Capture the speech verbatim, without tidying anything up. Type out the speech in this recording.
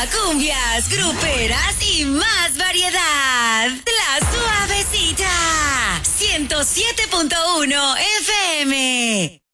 cumbias, gruperas y más variedad. La Suavecita. ciento siete punto uno F M.